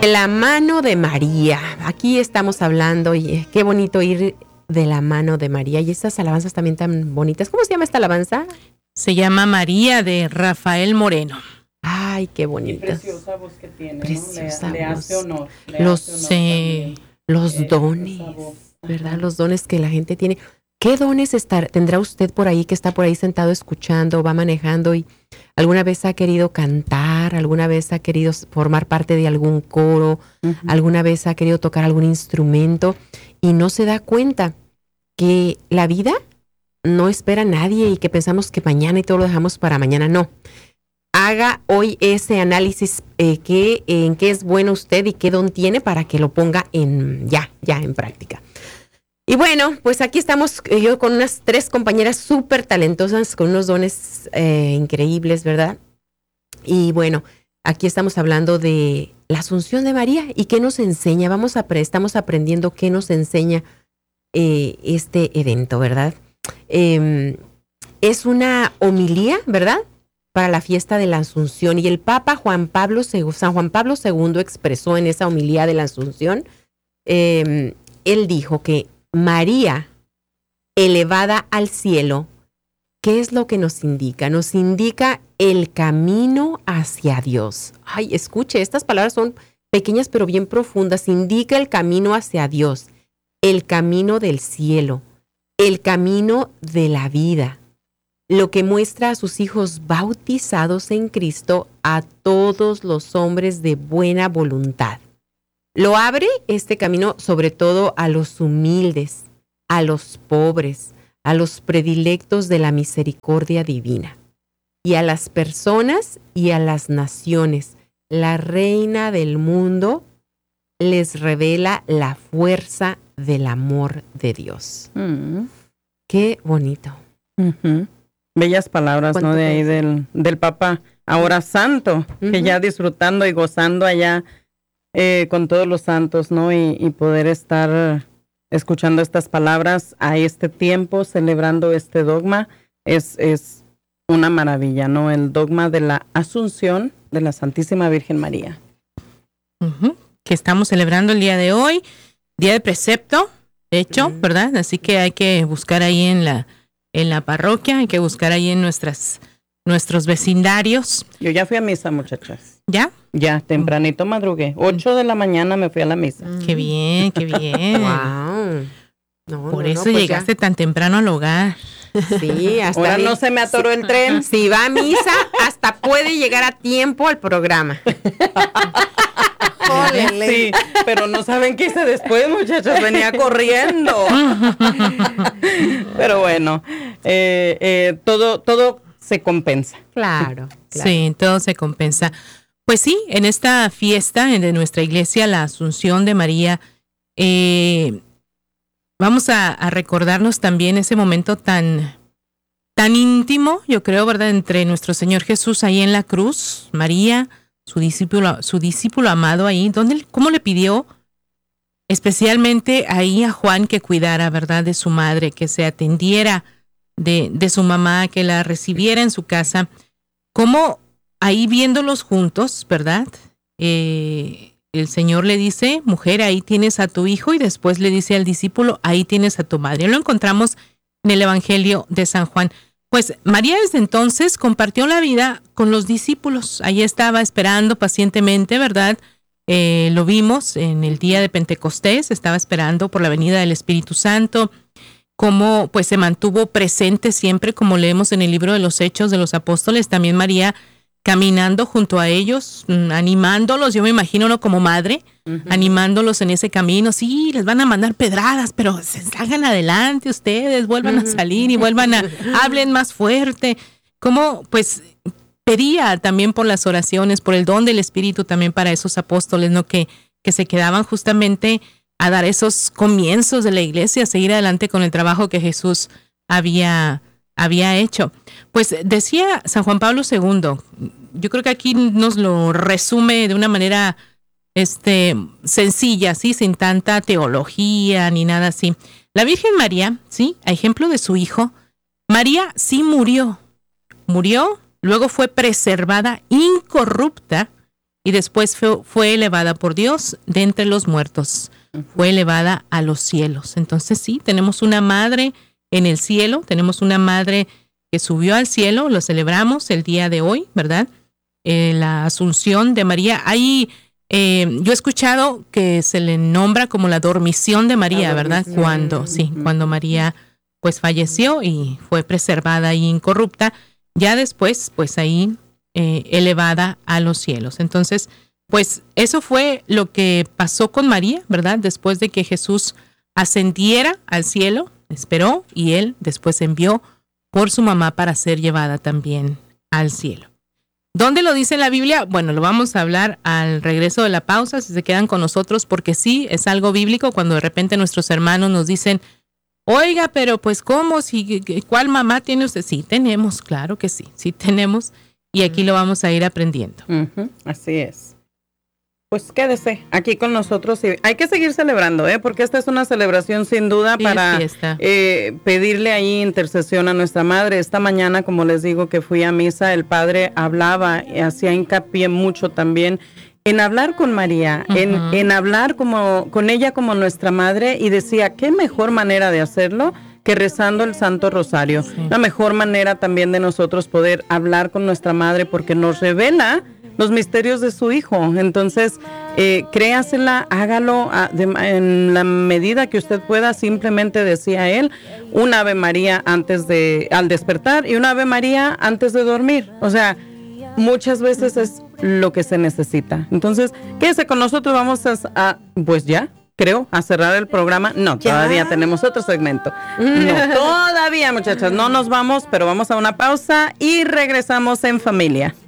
La mano de María. Aquí estamos hablando y qué bonito ir de la mano de María. Y estas alabanzas también tan bonitas. ¿Cómo se llama esta alabanza? Se llama María, de Rafael Moreno. Ay, qué bonita. Preciosa voz que tiene, Preciosa ¿no? Le hace honor. Los dones, ¿verdad? Los dones que la gente tiene. ¿Qué dones tendrá usted por ahí, que está por ahí sentado escuchando, va manejando y alguna vez ha querido cantar, alguna vez ha querido formar parte de algún coro, alguna vez ha querido tocar algún instrumento y no se da cuenta que la vida no espera a nadie y que pensamos que mañana y todo lo dejamos para mañana? No. Haga hoy ese análisis en qué es bueno usted y qué don tiene para que lo ponga ya en práctica. Y bueno, pues aquí estamos yo con unas 3 compañeras súper talentosas, con unos dones increíbles, ¿verdad? Y bueno, aquí estamos hablando de la Asunción de María y qué nos enseña. Estamos aprendiendo qué nos enseña este evento, ¿verdad? Es una homilía, ¿verdad?, para la fiesta de la Asunción. Y el Papa San Juan Pablo II expresó en esa homilía de la Asunción, él dijo que María, elevada al cielo, ¿qué es lo que nos indica? Nos indica el camino hacia Dios. Ay, escuche, estas palabras son pequeñas pero bien profundas. Indica el camino hacia Dios, el camino del cielo, el camino de la vida, lo que muestra a sus hijos bautizados en Cristo a todos los hombres de buena voluntad. Lo abre este camino sobre todo a los humildes, a los pobres, a los predilectos de la misericordia divina, y a las personas y a las naciones. La Reina del mundo les revela la fuerza del amor de Dios. Qué bonito. Bellas palabras, ¿no? De ahí del Papa, ahora santo, que ya disfrutando y gozando allá con todos los santos, ¿no? Y poder estar escuchando estas palabras a este tiempo, celebrando este dogma, es una maravilla, ¿no? El dogma de la Asunción de la Santísima Virgen María. Que estamos celebrando el día de hoy, día de precepto, de hecho, ¿verdad? Así que hay que buscar ahí en la parroquia, hay que buscar ahí en nuestros vecindarios. Yo ya fui a misa, muchachas. ¿Ya? Ya, tempranito madrugué. 8 de la mañana me fui a la misa. Qué bien, qué bien. Wow. Por eso pues llegaste tan temprano al hogar. Sí, hasta ahora no se me atoró el tren. Si va a misa, hasta puede llegar a tiempo al programa. Sí, pero no saben qué hice después, muchachos. Venía corriendo. Pero bueno, todo se compensa. Claro. Sí, todo se compensa. Pues sí, en esta fiesta de nuestra iglesia, la Asunción de María, vamos a recordarnos también ese momento tan íntimo, yo creo, ¿verdad?, entre nuestro Señor Jesús ahí en la cruz, María, su discípulo amado ahí, cómo le pidió especialmente ahí a Juan que cuidara, ¿verdad?, de su madre, que se atendiera de su mamá, que la recibiera en su casa. Cómo ahí viéndolos juntos, ¿verdad?, el Señor le dice, mujer, ahí tienes a tu hijo, y después le dice al discípulo, ahí tienes a tu madre. Lo encontramos en el Evangelio de San Juan. Pues María desde entonces compartió la vida con los discípulos. Ahí estaba esperando pacientemente, ¿verdad? Lo vimos en el día de Pentecostés, estaba esperando por la venida del Espíritu Santo, cómo pues se mantuvo presente siempre, como leemos en el libro de los Hechos de los Apóstoles. También María caminando junto a ellos, animándolos, yo me imagino, ¿no?, como madre, animándolos en ese camino. Sí, les van a mandar pedradas, pero salgan adelante ustedes, vuelvan a salir y hablen más fuerte. Como pues pedía también por las oraciones, por el don del Espíritu también para esos apóstoles, ¿no?, que se quedaban justamente a dar esos comienzos de la iglesia, a seguir adelante con el trabajo que Jesús había hecho. Pues decía San Juan Pablo II, yo creo que aquí nos lo resume de una manera sencilla, ¿sí?, sin tanta teología ni nada así. La Virgen María, ¿sí?, a ejemplo de su hijo, María sí murió, luego fue preservada incorrupta y después fue elevada por Dios de entre los muertos, fue elevada a los cielos. Entonces sí, tenemos una madre en el cielo, tenemos una madre que subió al cielo, lo celebramos el día de hoy, ¿verdad? La Asunción de María. Ahí yo he escuchado que se le nombra como la dormición de María, ¿verdad? Cuando María pues falleció y fue preservada y incorrupta, ya después pues ahí elevada a los cielos. Entonces, pues eso fue lo que pasó con María, ¿verdad? Después de que Jesús ascendiera al cielo, esperó y él después envió por su mamá para ser llevada también al cielo. ¿Dónde lo dice la Biblia? Bueno, lo vamos a hablar al regreso de la pausa, si se quedan con nosotros, porque sí, es algo bíblico cuando de repente nuestros hermanos nos dicen, oiga, pero pues ¿cómo? ¿Cuál mamá tiene usted? Sí, tenemos, claro que sí tenemos, y aquí lo vamos a ir aprendiendo. Así es. Pues quédese aquí con nosotros y hay que seguir celebrando, porque esta es una celebración sin duda para pedirle ahí intercesión a nuestra madre. Esta mañana, como les digo, que fui a misa, el padre hablaba y hacía hincapié mucho también en hablar con María, en hablar con ella como nuestra madre, y decía, qué mejor manera de hacerlo que rezando el Santo Rosario. Sí. La mejor manera también de nosotros poder hablar con nuestra madre, porque nos revela los misterios de su hijo. Entonces, créasela, hágalo en la medida que usted pueda. Simplemente decía él, un Ave María al despertar y un Ave María antes de dormir. O sea, muchas veces es lo que se necesita. Entonces, quédese con nosotros, vamos pues ya, creo, a cerrar el programa. No, todavía tenemos otro segmento. No, todavía, muchachas, no nos vamos, pero vamos a una pausa y regresamos en familia.